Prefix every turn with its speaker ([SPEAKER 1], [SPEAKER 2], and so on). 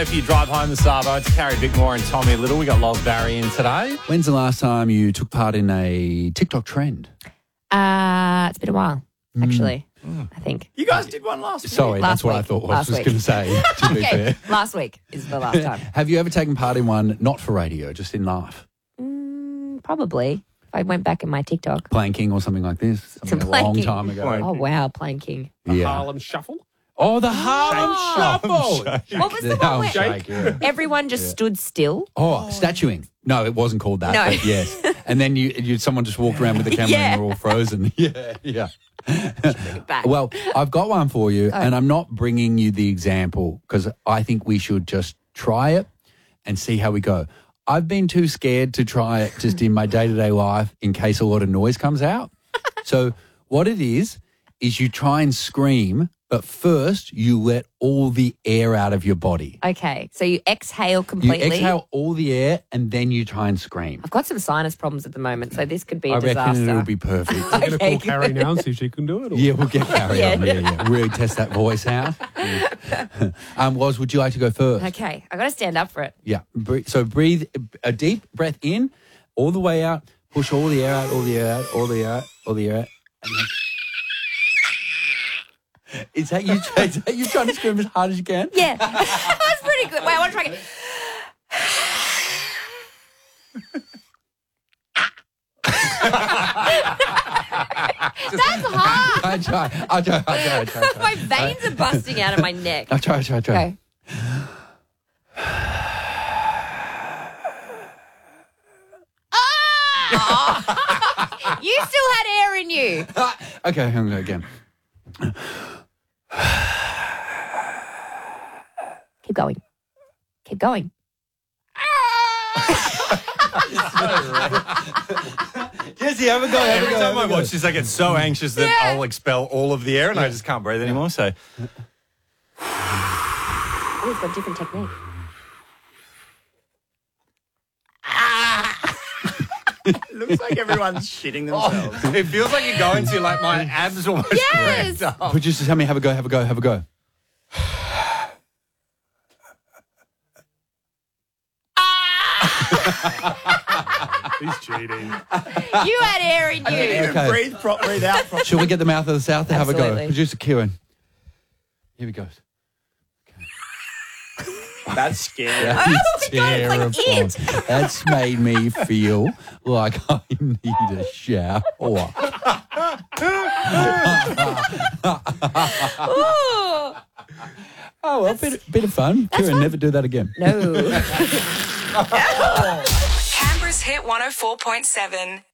[SPEAKER 1] If you drive home the Sabo, it's Carrie Bickmore and Tommy Little. We got Loz Barry in today.
[SPEAKER 2] When's the last time you took part in a TikTok trend?
[SPEAKER 3] It's been a while, actually, I think.
[SPEAKER 1] You guys did one last week.
[SPEAKER 2] Sorry, that's what I
[SPEAKER 3] week.
[SPEAKER 2] thought. I was
[SPEAKER 3] Last
[SPEAKER 2] just
[SPEAKER 3] week.
[SPEAKER 2] going to say, to be
[SPEAKER 3] Okay,
[SPEAKER 2] fair.
[SPEAKER 3] last week is the last time.
[SPEAKER 2] Have you ever taken part in one not for radio, just in life?
[SPEAKER 3] Probably. If I went back in my TikTok.
[SPEAKER 2] Planking or something like this? Something a long
[SPEAKER 3] planking.
[SPEAKER 2] time ago.
[SPEAKER 3] Oh, wow, planking.
[SPEAKER 2] Yeah.
[SPEAKER 1] Harlem Shuffle.
[SPEAKER 2] Oh, the Harlem Shuffle.
[SPEAKER 3] What was the one
[SPEAKER 2] Harlem
[SPEAKER 3] where
[SPEAKER 2] Shake, yeah.
[SPEAKER 3] everyone just stood still?
[SPEAKER 2] Oh, statuing. No, it wasn't called that,
[SPEAKER 3] No.
[SPEAKER 2] but yes. And then someone just walked around with the camera
[SPEAKER 3] Yeah.
[SPEAKER 2] and they're all frozen. Yeah.
[SPEAKER 3] Bring it back.
[SPEAKER 2] Well, I've got one for you, and I'm not bringing you the example because I think we should just try it and see how we go. I've been too scared to try it just in my day-to-day life in case a lot of noise comes out. So what it is you try and scream, but first you let all the air out of your body.
[SPEAKER 3] Okay, so you exhale
[SPEAKER 2] You
[SPEAKER 3] completely.
[SPEAKER 2] exhale all the air and then you try and scream.
[SPEAKER 3] I've got some sinus problems at the moment, so this could be a
[SPEAKER 2] I
[SPEAKER 3] disaster.
[SPEAKER 2] reckon it'll be perfect.
[SPEAKER 4] We're going to
[SPEAKER 3] Okay,
[SPEAKER 4] call Carrie now and see if she can do it. Or?
[SPEAKER 2] Yeah, we'll get Carrie
[SPEAKER 3] Yeah.
[SPEAKER 2] on. Yeah. Really test that voice out. Yeah. Woz, would you like to go first?
[SPEAKER 3] Okay, I got to stand up for it.
[SPEAKER 2] Yeah. So breathe a deep breath in, all the way out. Push all the air out, all the air out, all the air out, all the air out. And then... Is that you trying to scream as hard as you can?
[SPEAKER 3] Yeah, that's pretty good. Wait, I want to try again. That's hard.
[SPEAKER 2] I'll try.
[SPEAKER 3] My veins are busting out of my neck.
[SPEAKER 2] I'll try.
[SPEAKER 3] Okay. Ah! You still had air in you.
[SPEAKER 2] Okay, I'm going to go again.
[SPEAKER 3] Keep going. Keep going.
[SPEAKER 2] Jesse, have a go.
[SPEAKER 1] Every time I watch this, I get so anxious that
[SPEAKER 3] Yeah.
[SPEAKER 1] I'll expel all of the air and I just can't breathe anymore. So
[SPEAKER 3] Oh, it's got a different technique.
[SPEAKER 1] it looks like everyone's shitting themselves. It feels like you're going to, like, my abs almost
[SPEAKER 3] Yes.
[SPEAKER 1] cramped up.
[SPEAKER 2] Producer, tell me, have a go.
[SPEAKER 4] He's cheating.
[SPEAKER 3] You had air in you.
[SPEAKER 2] Okay.
[SPEAKER 1] Breathe out properly.
[SPEAKER 2] Shall we get the mouth of the south to have a go?
[SPEAKER 3] Absolutely.
[SPEAKER 2] Producer Kieran. Here we go.
[SPEAKER 1] That's scary.
[SPEAKER 3] Oh my God, it's like it.
[SPEAKER 2] That's made me feel like I need a shower.
[SPEAKER 3] Ooh.
[SPEAKER 2] Oh, well, bit of fun. Kieran, never do that again.
[SPEAKER 3] No.
[SPEAKER 5] Canberra's Hit 104.7.